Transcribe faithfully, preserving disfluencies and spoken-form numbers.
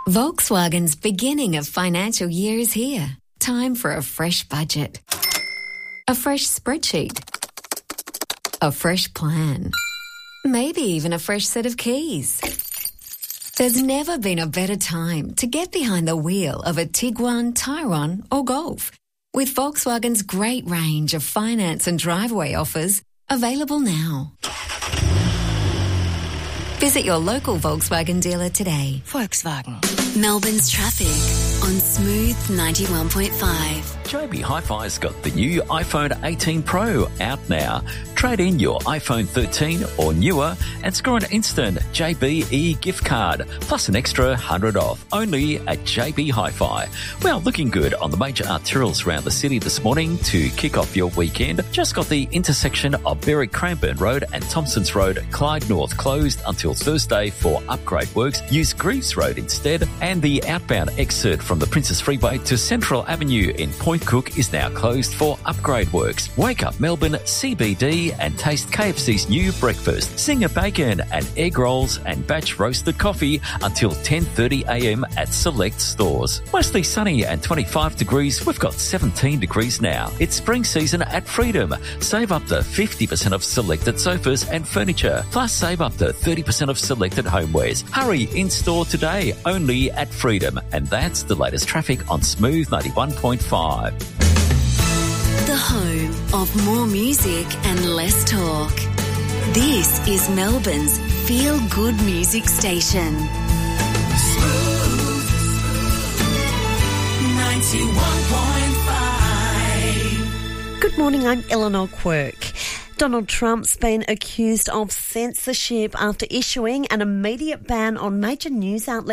Volkswagen's beginning of financial year is here. Time for a fresh budget. A fresh spreadsheet. A fresh plan. Maybe even a fresh set of keys. There's never been a better time to get behind the wheel of a Tiguan, Tyrone or Golf. With Volkswagen's great range of finance and driveway offers available now. Visit your local Volkswagen dealer today. Volkswagen. Melbourne's traffic on Smooth ninety-one point five. J B Hi-Fi's got the new iPhone eighteen Pro out now. Trade in your iPhone thirteen or newer and score an instant J B E gift card plus an extra one hundred off only at J B Hi-Fi. Well, looking good on the major arterials around the city this morning to kick off your weekend. Just got the intersection of Berwick Cranbourne Road and Thompsons Road, Clyde North closed until Thursday for upgrade works. Use Greaves Road instead, and the outbound exit from the Princess Freeway to Central Avenue in Point Cook is now closed for upgrade works. Wake up Melbourne C B D and taste K F C's new breakfast, Singer Bacon and egg rolls and batch roasted coffee until ten thirty a m at select stores. Mostly sunny and twenty-five degrees. We've got seventeen degrees now. It's spring season at Freedom. Save up to fifty percent of selected sofas and furniture, plus save up to thirty percent of selected homewares. Hurry in store today only at Freedom. And that's the latest traffic on Smooth ninety-one point five. The home of more music and less talk. This is Melbourne's feel-good music station. Smooth ninety-one point five. Good morning, I'm Eleanor Quirk. Donald Trump's been accused of censorship after issuing an immediate ban on major news outlets